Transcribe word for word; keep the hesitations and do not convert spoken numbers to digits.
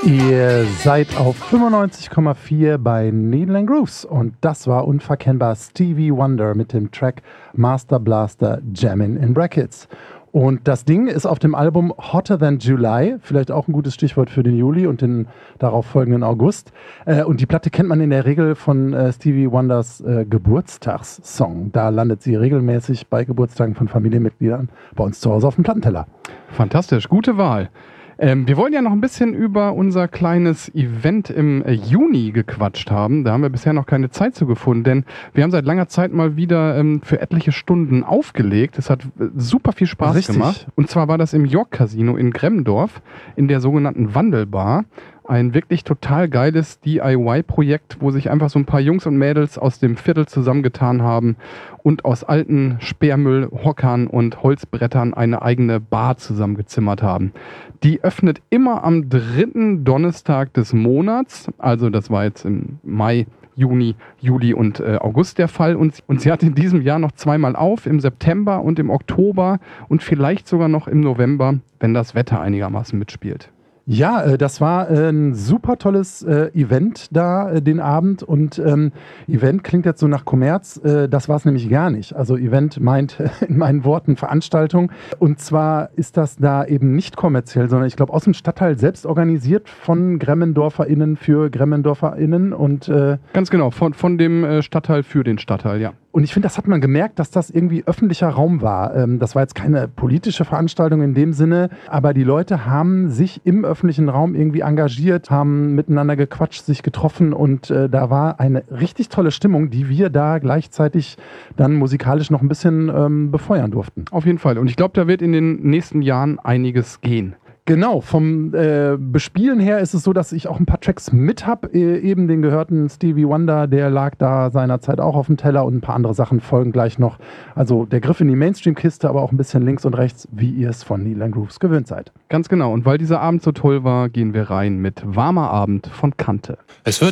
Ihr seid auf fünfundneunzig Komma vier bei Needle and Grooves und das war unverkennbar Stevie Wonder mit dem Track Master Blaster Jammin' in Brackets. Und das Ding ist auf dem Album Hotter Than July, vielleicht auch ein gutes Stichwort für den Juli und den darauf folgenden August. Äh, und die Platte kennt man in der Regel von äh, Stevie Wonders äh, Geburtstagssong. Da landet sie regelmäßig bei Geburtstagen von Familienmitgliedern bei uns zu Hause auf dem Plattenteller. Fantastisch, gute Wahl. Ähm, wir wollen ja noch ein bisschen über unser kleines Event im äh, Juni gequatscht haben. Da haben wir bisher noch keine Zeit zu gefunden, denn wir haben seit langer Zeit mal wieder ähm, für etliche Stunden aufgelegt. Es hat äh, super viel Spaß Richtig. gemacht. Und zwar war das im York Casino in Gremmendorf in der sogenannten Wandelbar. Ein wirklich total geiles D I Y-Projekt, wo sich einfach so ein paar Jungs und Mädels aus dem Viertel zusammengetan haben und aus alten Sperrmüll, Hockern und Holzbrettern eine eigene Bar zusammengezimmert haben. Die öffnet immer am dritten Donnerstag des Monats, also das war jetzt im Mai, Juni, Juli und äh, August der Fall. Und, und sie hat in diesem Jahr noch zweimal auf, im September und im Oktober und vielleicht sogar noch im November, wenn das Wetter einigermaßen mitspielt. Ja, äh, das war äh, ein super tolles äh, Event da äh, den Abend und ähm, Event klingt jetzt so nach Kommerz, äh, das war es nämlich gar nicht. Also Event meint in meinen Worten Veranstaltung und zwar ist das da eben nicht kommerziell, sondern ich glaube aus dem Stadtteil selbst organisiert von GremmendorferInnen für GremmendorferInnen und äh, ganz genau, von, von dem äh, Stadtteil für den Stadtteil, ja. Und ich finde, das hat man gemerkt, dass das irgendwie öffentlicher Raum war. Ähm, das war jetzt keine politische Veranstaltung in dem Sinne, aber die Leute haben sich im öffentlichen Raum irgendwie engagiert, haben miteinander gequatscht, sich getroffen und äh, da war eine richtig tolle Stimmung, die wir da gleichzeitig dann musikalisch noch ein bisschen ähm, befeuern durften. Auf jeden Fall. Und ich glaube, da wird in den nächsten Jahren einiges gehen. Genau, vom äh, Bespielen her ist es so, dass ich auch ein paar Tracks mit habe. Äh, eben den gehörten Stevie Wonder, der lag da seinerzeit auch auf dem Teller und ein paar andere Sachen folgen gleich noch. Also der Griff in die Mainstream-Kiste, aber auch ein bisschen links und rechts, wie ihr es von Needle and Grooves gewöhnt seid. Ganz genau. Und weil dieser Abend so toll war, gehen wir rein mit Warmer Abend von Kante. Es wird